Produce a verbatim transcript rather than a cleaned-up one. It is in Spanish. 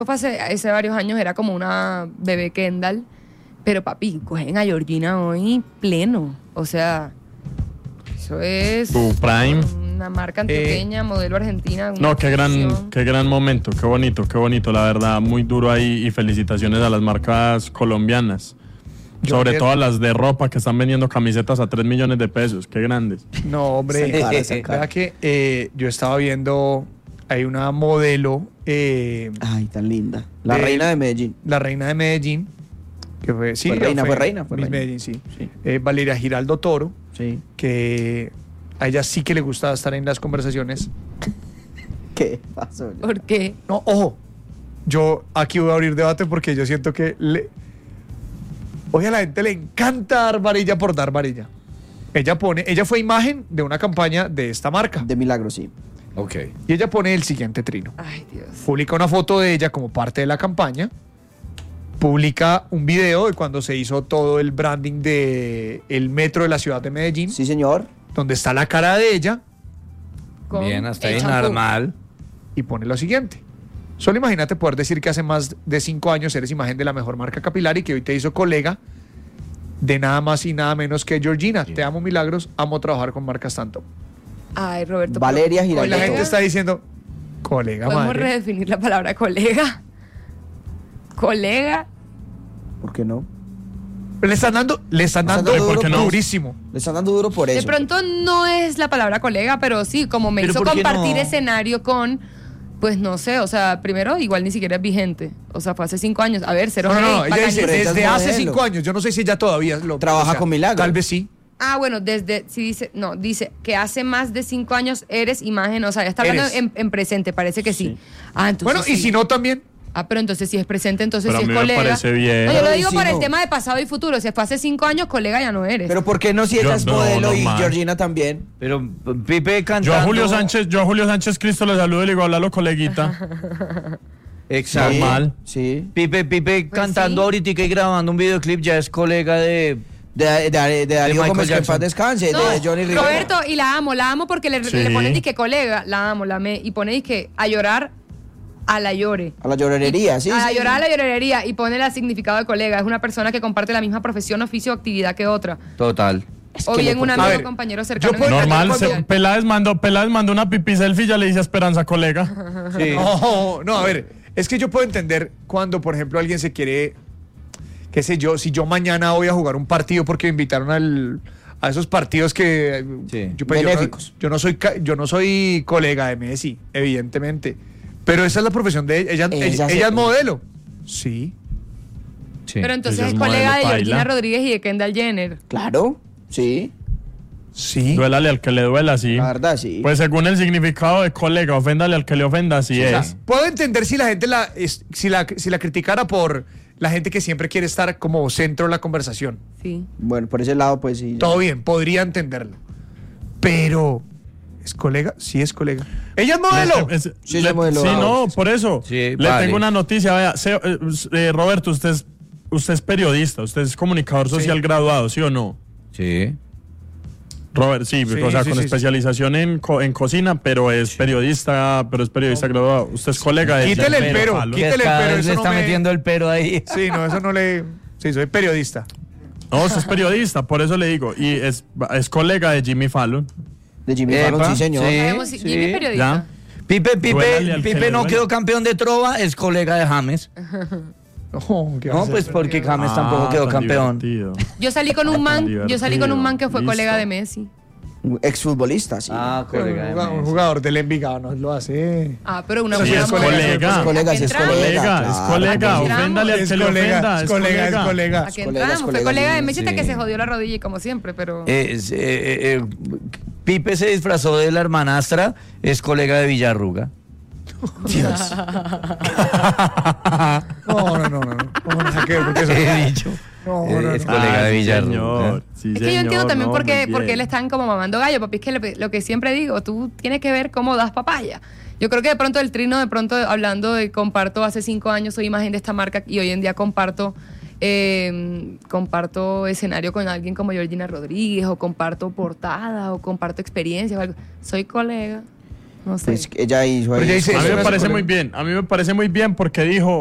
fue hace, hace varios años, era como una bebé Kendall. Pero papi, cogen a Georgina hoy pleno. O sea, eso es Tu prime. una marca antioqueña, eh, modelo argentina. No, qué gran, qué gran momento, qué bonito, qué bonito, la verdad, muy duro ahí y felicitaciones a las marcas colombianas. Yo Sobre todo a las de ropa que están vendiendo camisetas a tres millones de pesos, qué grandes. No, hombre, vea que eh, yo estaba viendo, hay una modelo. Eh, Ay, tan linda. La de, reina de Medellín. La reina de Medellín. Que fue, sí, fue reina, fue, fue reina. Fue Miss reina. Medellín, sí. sí. Eh, Valeria Giraldo Toro. Sí. Que a ella sí que le gustaba estar en las conversaciones. ¿Qué pasó? ¿Por qué? No, ojo. Yo aquí voy a abrir debate porque yo siento que le... Oye, a la gente le encanta dar varilla por dar varilla. Ella pone, ella fue imagen de una campaña de esta marca. De Milagro, sí. Ok. Y ella pone el siguiente trino. Ay, Dios. Publica una foto de ella como parte de la campaña. Publica un video de cuando se hizo todo el branding de el metro de la ciudad de Medellín. Sí, señor. Donde está la cara de ella. Con Bien, hasta el ahí champú. normal. Y pone lo siguiente. Solo imagínate poder decir que hace más de cinco años eres imagen de la mejor marca capilar y que hoy te hizo colega de nada más y nada menos que Georgina. Sí. Te amo, Milagros. Amo trabajar con marcas tanto. Ay, Roberto. Valeria Giraldo. Hoy la gente está diciendo, colega, ¿Podemos madre? redefinir la palabra colega? ¿Colega? ¿Por qué no? Le están dando, le están dando duro, ¿por qué no? pues. durísimo. Le están dando duro por eso. De pronto no es la palabra colega, pero sí, como me ¿Pero hizo por qué compartir no? escenario con, pues no sé, o sea, primero igual ni siquiera es vigente. O sea, fue hace cinco años. A ver, cero No, no, no, hate, ella dice bacaño. desde es hace modelo. cinco años. Yo no sé si ella todavía lo Trabaja con Milagro. Tal vez sí. Ah, bueno, desde, sí dice, no, dice que hace más de cinco años eres imagen, o sea, ya está hablando Eres. en, en presente, parece que sí. Sí. Ah, entonces Bueno, y sí. si no también. Ah, pero entonces si es presente, entonces Pero si a es mí me colega. parece bien. No, yo lo Pero digo si por el no. tema de pasado y futuro. Si fue hace cinco años, colega ya no eres. Pero ¿por qué no si ella Yo- es no, modelo y normal. Georgina también? Pero Pipe cantando. Yo a Julio Sánchez, yo a Julio Sánchez Cristo le saludo y le digo, háblalo, coleguita. Exacto. Normal. Sí. Pipe, Pipe Pues cantando sí. ahorita y grabando un videoclip ya es colega de. De, de, de, de Darío Michael Gómez, que en Jackson. paz descanse. No, de Johnny Rivera. Roberto, y la amo, la amo porque le, Sí. le ponen disque colega, la amo, la amé, y pone disque a llorar, a la llore. A la llorería, sí. a sí. llorar a la llorería y pone el significado de colega. Es una persona que comparte la misma profesión, oficio o actividad que otra. Total. O que bien lo- un A amigo ver, compañero cercano. yo puedo- en el Normal, trabajo se, social. Peláez mandó, Peláez mandó una pipi selfie y ya le dice a Esperanza, colega. Sí. No, no, a ver, es que yo puedo entender cuando, por ejemplo, alguien se quiere, qué sé yo, si yo mañana voy a jugar un partido porque me invitaron al, a esos partidos que Sí. yo, pues, yo no- Benéficos. yo no soy ca- yo no soy colega de Messi, evidentemente, pero esa es la profesión de ella. Ella, Ella ella, se- ella es modelo. Sí. Sí. Pero entonces Ella es es colega modelo, de Georgina paila. Rodríguez y de Kendall Jenner. Claro, sí. Sí. Duélale al que le duela, sí. La verdad, sí. Pues según el significado de colega, oféndale al que le ofenda, así O sea, es. puedo entender si la gente la es- si la si la criticara por la gente que siempre quiere estar como centro de la conversación. Sí. Bueno, por ese lado, pues sí. Todo bien, podría entenderlo. Pero ¿es colega? Sí es colega. Ella es modelo. Es- es- Sí, le- es modelo, sí, ah, no, por eso. Sí, le vale. tengo una noticia. Vea, se- eh, eh, Roberto, usted es, usted es periodista, usted es comunicador social graduado, ¿sí o no? Sí. Robert, sí, Sí, o sea, sí, con sí, especialización en, co- en cocina, pero es periodista, pero es periodista graduado. Usted es colega de Quítele el Jean pero, Fallon. quítele el Cada pero, vez eso le no está me- metiendo el pero ahí. Sí, no, eso no le. Sí, soy periodista. No, usted es periodista, por eso le digo. Y es, es colega de Jimmy Fallon. De Jimmy Epa, Fallon, sí, señor. sí. Sabemos si- Jimmy sí. periodista. ¿Ya? Pipe, Duélale Pipe, al que Pipe le no duela. quedó campeón de trova, es colega de James. No, ¿qué va a No, hacer? pues porque James tampoco Ah, quedó tan campeón. divertido. Yo salí con un man, yo salí con un man que fue Listo. colega de Messi. Un exfutbolista, sí. Ah, Pero colega un de jugador, un Messi. jugador del Envigado no lo hace. Ah, pero una Eso sí buena es mujer. colega. Es colega, sí, es Entramos. colega. Colega, es claro. colega, Aquí entramos. oféndale al Es que le colega, ofenda. es colega, es colega. ¿A qué Es colega, entramos? es Fue colega, colega de sí. Messi hasta Sí. que se jodió la rodilla y como siempre, pero... Es, eh, eh, eh, Pipe se disfrazó de la hermanastra, es colega de Villarruga. Dios. No, no, no, no. No, no, nada que ver, porque eso- He dicho. No, Eh, no, no. es colega Ah, de sí, Villarruga. señor, sí, Es que yo entiendo señor, también no, por qué, muy por qué bien. le están como mamando gallo, papi. Es que le- lo que siempre digo, tú tienes que ver cómo das papaya. Yo creo que de pronto el trino, de pronto hablando de comparto, hace cinco años soy imagen de esta marca y hoy en día comparto eh, comparto escenario con alguien como Georgina Rodríguez o comparto portada o comparto experiencias o algo. Soy colega. No sé. Pues ella hizo Pero ahí. ella dice, A mí eso me no es parece problema. muy bien, a mí me parece muy bien porque dijo,